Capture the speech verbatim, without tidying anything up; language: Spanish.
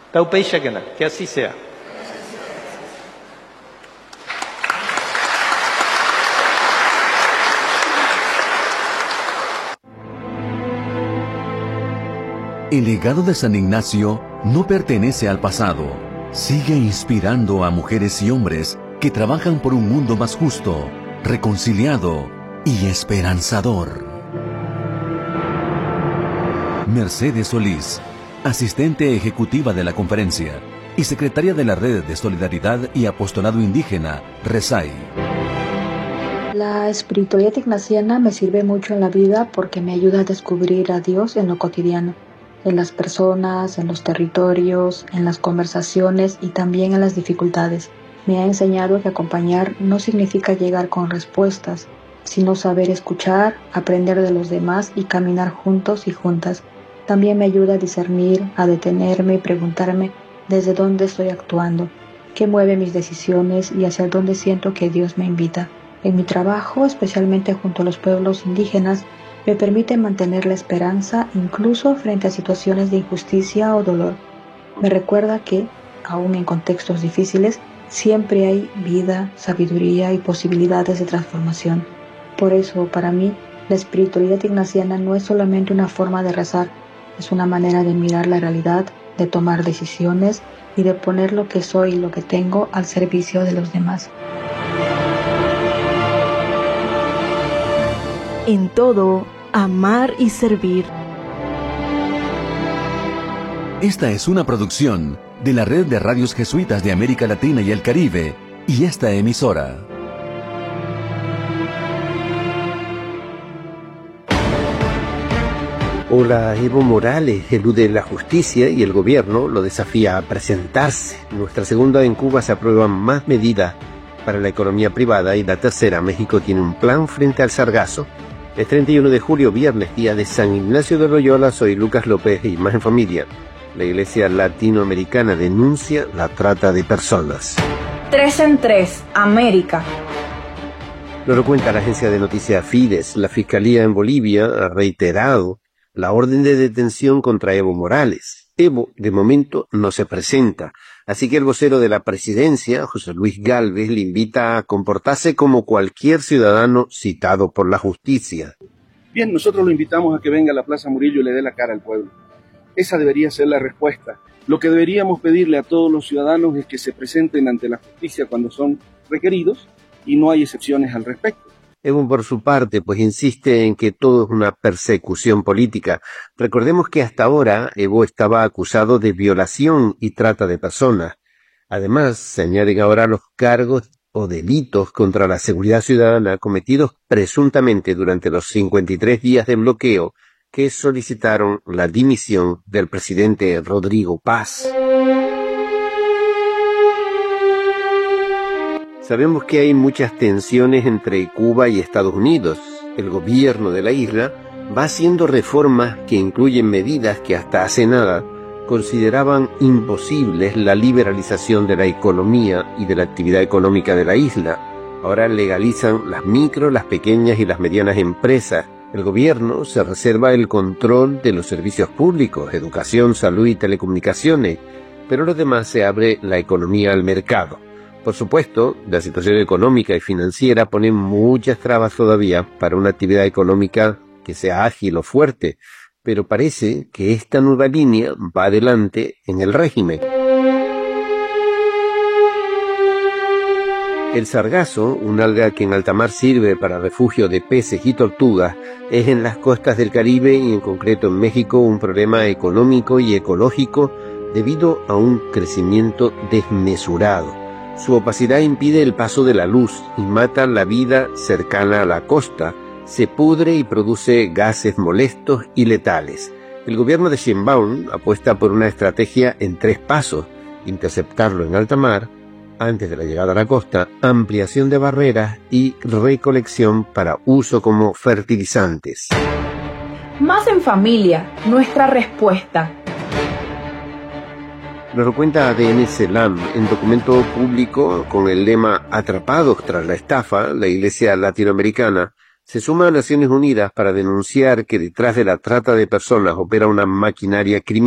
Taupeyshakena, que así sea. El legado de San Ignacio no pertenece al pasado. Sigue inspirando a mujeres y hombres que trabajan por un mundo más justo, reconciliado y esperanzador. Mercedes Solís, asistente ejecutiva de la conferencia y secretaria de la Red de Solidaridad y Apostolado Indígena, RESAI. La espiritualidad ignaciana me sirve mucho en la vida porque me ayuda a descubrir a Dios en lo cotidiano, en las personas, en los territorios, en las conversaciones y también en las dificultades. Me ha enseñado que acompañar no significa llegar con respuestas, sino saber escuchar, aprender de los demás y caminar juntos y juntas. También me ayuda a discernir, a detenerme y preguntarme desde dónde estoy actuando, qué mueve mis decisiones y hacia dónde siento que Dios me invita. En mi trabajo, especialmente junto a los pueblos indígenas, me permite mantener la esperanza incluso frente a situaciones de injusticia o dolor. Me recuerda que, aun en contextos difíciles, siempre hay vida, sabiduría y posibilidades de transformación. Por eso, para mí, la espiritualidad ignaciana no es solamente una forma de rezar, es una manera de mirar la realidad, de tomar decisiones y de poner lo que soy y lo que tengo al servicio de los demás. En todo, amar y servir. Esta es una producción de la Red de Radios Jesuitas de América Latina y el Caribe y esta emisora. Hola, Evo Morales elude la justicia y el gobierno lo desafía a presentarse. Nuestra segunda, en Cuba se aprueban más medidas para la economía privada, y la tercera, México tiene un plan frente al sargazo. Es treinta y uno de julio, viernes, día de San Ignacio de Loyola. Soy Lucas López y Más en Familia. La Iglesia Latinoamericana denuncia la trata de personas. Tres en tres, América. Nos lo cuenta la agencia de noticias Fides. La Fiscalía en Bolivia ha reiterado la orden de detención contra Evo Morales. Evo, de momento, no se presenta. Así que el vocero de la presidencia, José Luis Gálvez, le invita a comportarse como cualquier ciudadano citado por la justicia. Bien, nosotros lo invitamos a que venga a la Plaza Murillo y le dé la cara al pueblo. Esa debería ser la respuesta. Lo que deberíamos pedirle a todos los ciudadanos es que se presenten ante la justicia cuando son requeridos y no hay excepciones al respecto. Evo, por su parte, pues insiste en que todo es una persecución política. Recordemos que hasta ahora Evo estaba acusado de violación y trata de personas. Además, se añaden ahora los cargos o delitos contra la seguridad ciudadana cometidos presuntamente durante los cincuenta y tres días de bloqueo que solicitaron la dimisión del presidente Rodrigo Paz. Sabemos que hay muchas tensiones entre Cuba y Estados Unidos. El gobierno de la isla va haciendo reformas que incluyen medidas que hasta hace nada consideraban imposibles la liberalización de la economía y de la actividad económica de la isla. Ahora legalizan las micro, las pequeñas y las medianas empresas. El gobierno se reserva el control de los servicios públicos, educación, salud y telecomunicaciones, pero lo demás se abre la economía al mercado. Por supuesto, la situación económica y financiera pone muchas trabas todavía para una actividad económica que sea ágil o fuerte, pero parece que esta nueva línea va adelante en el régimen. El sargazo, un alga que en alta mar sirve para refugio de peces y tortugas, es en las costas del Caribe y en concreto en México un problema económico y ecológico debido a un crecimiento desmesurado. Su opacidad impide el paso de la luz y mata la vida cercana a la costa. Se pudre y produce gases molestos y letales. El gobierno de Sheinbaum apuesta por una estrategia en tres pasos: interceptarlo en alta mar, antes de la llegada a la costa, ampliación de barreras y recolección para uso como fertilizantes. Más en Familia, nuestra respuesta. Nos lo cuenta A D N CELAM en documento público con el lema "Atrapados tras la estafa", la Iglesia Latinoamericana se suma a Naciones Unidas para denunciar que detrás de la trata de personas opera una maquinaria criminal